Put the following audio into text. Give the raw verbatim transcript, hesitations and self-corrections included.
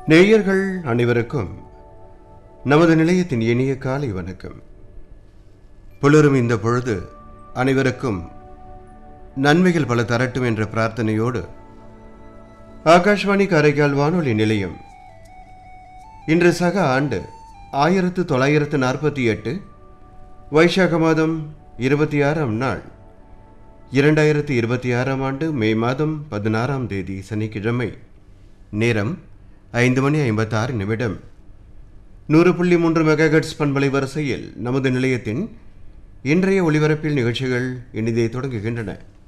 நேயர்கள் அனைவருக்கும் நமது நிலையத்தின் இனிய காலை வணக்கம். புலரும் இந்த பொழுது அனைவருக்கும் நன்மைகள் பல தரட்டும் என்ற பிரார்த்தனையோடு ஆகாஷ்வாணி காரைக்கால் வானொலி நிலையம் இன்று சக ஆண்டு ஆயிரத்து தொள்ளாயிரத்து நாற்பத்தி எட்டு வைசாக மாதம் இருபத்தி ஆறாம் நாள் இரண்டாயிரத்து இருபத்தி ஆறாம் ஆண்டு மே மாதம் பதினாறாம் தேதி சனிக்கிழமை. நேரம் ஐந்து மணி ஐம்பத்தாறு நிமிடம். நூறு புள்ளி மூன்று மெகாஹெர்ட்ஸ் பண்பலை வரிசையில் நமது நிலையத்தின் இன்றைய ஒளிபரப்பில் நிகழ்ச்சிகள் இனிதே தொடங்குகின்றன.